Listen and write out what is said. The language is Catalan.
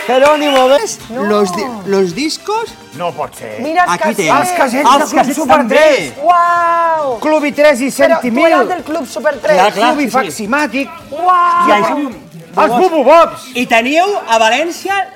Jerónimo, ¿ves? Los discos... No pot ser. Mira els Aquí té. casets. Els casets del Club Super 3. Uau! Club i3 i Però tu Centimil. eres del Club Super 3. Club i Faximàtic. Uau! Els Bubu Bobs. I teníeu a València